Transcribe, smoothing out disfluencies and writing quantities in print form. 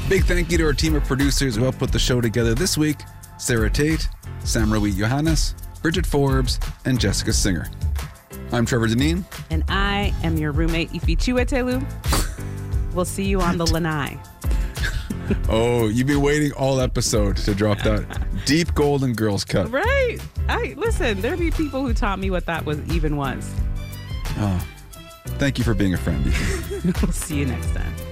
Big thank you to our team of producers who helped put the show together this week: Sarah Tate, Samraweet Johannes, Bridget Forbes, and Jessica Singer. I'm Trevor Deneen. And I am your roommate, Ifi Chiwetelu. We'll see you on the lanai. Oh, you've been waiting all episode to drop that deep golden girls cut. Right. Listen, there be people who taught me what that even was. Oh, thank you for being a friend. We'll see you next time.